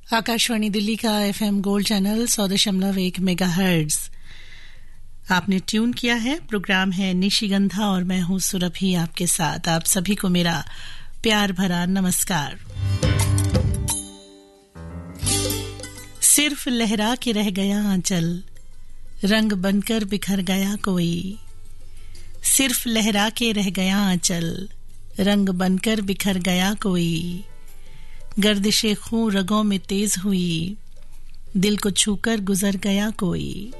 आकाशवाणी दिल्ली का FM gold channel 100.1 megahertz आपने tune किया है। प्रोग्राम है निशिगंधा और मैं हूं सुरभि आपके साथ। आप सभी को मेरा प्यार भरा नमस्कार। सिर्फ लहरा के रह गया आंचल, रंग बनकर बिखर गया कोई। सिर्फ लहरा के रह गया आंचल, रंग बनकर बिखर गया कोई। गर्दिशे खूं रगों में तेज हुई, दिल को छूकर गुजर गया कोई।